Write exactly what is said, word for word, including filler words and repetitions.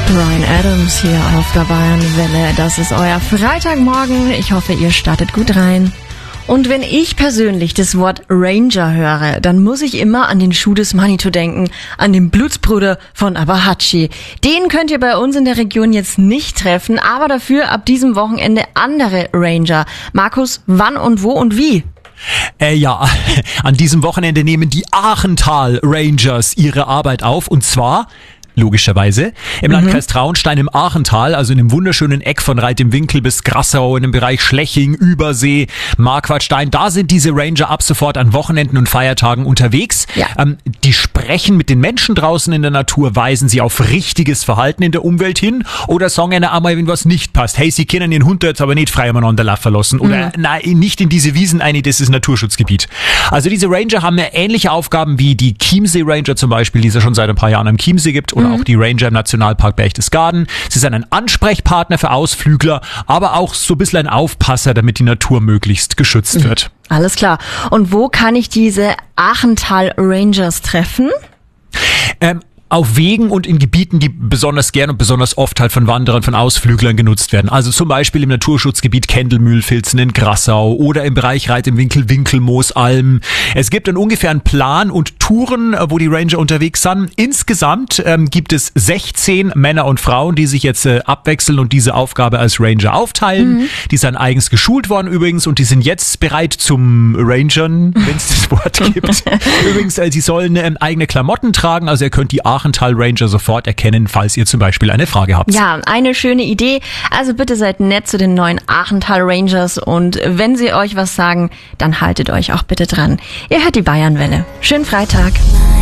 Bryan Adams hier auf der Bayernwelle. Das ist euer Freitagmorgen. Ich hoffe, ihr startet gut rein. Und wenn ich persönlich das Wort Ranger höre, dann muss ich immer an den Schuh des Manitou denken, an den Blutsbruder von Abahachi. Den könnt ihr bei uns in der Region jetzt nicht treffen, aber dafür ab diesem Wochenende andere Ranger. Markus, wann und wo und wie? Äh, ja, an diesem Wochenende nehmen die Aachental Rangers ihre Arbeit auf, und zwar logischerweise im mhm. Landkreis Traunstein im Aachental, also in dem wunderschönen Eck von Reit im Winkl bis Grassau, in dem Bereich Schleching, Übersee, Marquardstein. Da sind diese Ranger ab sofort an Wochenenden und Feiertagen unterwegs. Ja. Ähm, die sprechen mit den Menschen draußen in der Natur, weisen sie auf richtiges Verhalten in der Umwelt hin oder sagen ihnen einmal, wenn was nicht passt. Hey, sie können den Hund jetzt aber nicht frei umeinander laufen lassen oder mhm. nein, nicht in diese Wiesen ein, das ist Naturschutzgebiet. Also diese Ranger haben ja ähnliche Aufgaben wie die Chiemsee Ranger zum Beispiel, die es ja schon seit ein paar Jahren am Chiemsee gibt, oder auch die Ranger im Nationalpark Berchtesgaden. Sie sind ein Ansprechpartner für Ausflügler, aber auch so ein bisschen ein Aufpasser, damit die Natur möglichst geschützt wird. Alles klar. Und wo kann ich diese Aachental Rangers treffen? Ähm, auf Wegen und in Gebieten, die besonders gern und besonders oft halt von Wanderern, von Ausflüglern genutzt werden. Also zum Beispiel im Naturschutzgebiet Kendelmühlfilzen in Grassau oder im Bereich Reit im Winkl, Winkelmoosalm. Es gibt einen ungefähren Plan und Touren, wo die Ranger unterwegs sind. Insgesamt ähm, gibt es sechzehn Männer und Frauen, die sich jetzt äh, abwechseln und diese Aufgabe als Ranger aufteilen. Mhm. Die sind eigens geschult worden übrigens und die sind jetzt bereit zum Rangern, wenn es das Wort gibt. Übrigens, äh, sie sollen äh, eigene Klamotten tragen, also ihr könnt die Aachental Ranger sofort erkennen, falls ihr zum Beispiel eine Frage habt. Ja, eine schöne Idee. Also bitte seid nett zu den neuen Aachental Rangers und wenn sie euch was sagen, dann haltet euch auch bitte dran. Ihr hört die Bayernwelle. Schönen Freitag.